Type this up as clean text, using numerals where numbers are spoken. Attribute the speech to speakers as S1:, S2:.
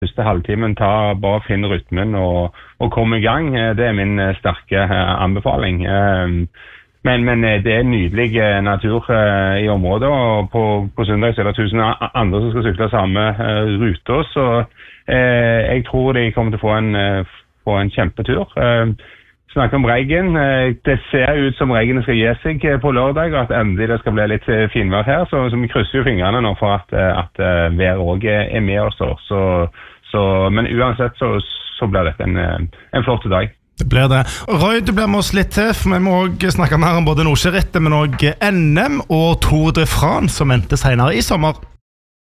S1: første halvtimen, bare finn rytmen og kom I gang. Det min sterke anbefaling. Men det nydelig natur I området, og på søndag så det 1000 andre som skal sykle samme rute, så jeg tror de kommer til å få en kjempetur. Snakke om regn. Det ser ut som regnet skal gi seg på lørdag, og at endelig det skal bli litt finvær her, så vi krysser jo fingrene nå for at været også med oss. Men uansett så blir dette en flott dag.
S2: Det blir det. Roy, du blir med oss litt til, for vi må også snakke mer om både Nordsjørittet, men også NM og Tour de France, som endte senere I sommer.